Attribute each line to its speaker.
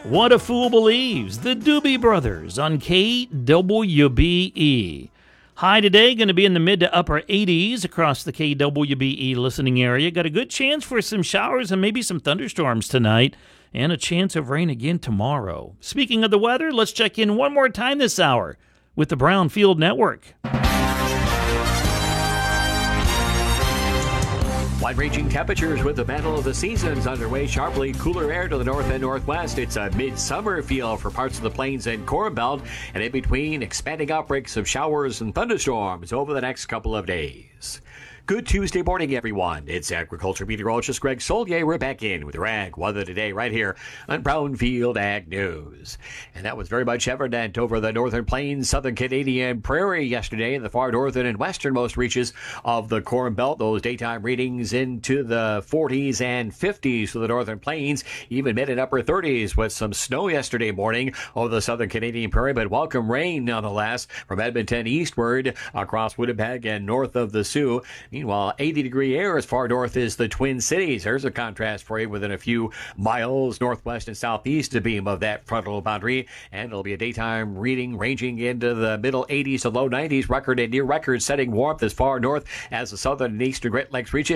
Speaker 1: What a Fool Believes, the Doobie Brothers on KWBE. High today, going to be in the mid to upper 80s across the KWBE listening area. Got a good chance for some showers and maybe some thunderstorms tonight, and a chance of rain again tomorrow. Speaking of the weather, let's check in one more time this hour with the Brownfield Network.
Speaker 2: Wide-ranging temperatures with the battle of the seasons underway. Sharply cooler air to the north and northwest. It's a midsummer feel for parts of the plains and Corn Belt, and in between, expanding outbreaks of showers and thunderstorms over the next couple of days. Good Tuesday morning, everyone. It's agriculture meteorologist Greg Solier. We're back in with your ag weather today right here on Brownfield Ag News. And that was very much evident over the northern plains, southern Canadian prairie yesterday in the far northern and westernmost reaches of the Corn Belt. Those daytime readings into the 40s and 50s for the northern plains, even mid and upper 30s with some snow yesterday morning over the southern Canadian prairie, but welcome rain nonetheless from Edmonton eastward across Winnipeg and north of the Sioux. Meanwhile, 80-degree air as far north as the Twin Cities. There's a contrast for you within a few miles northwest and southeast to beam of that frontal boundary. And it'll be a daytime reading ranging into the middle 80s to low 90s. Record and near record setting warmth as far north as the southern and eastern Great Lakes region.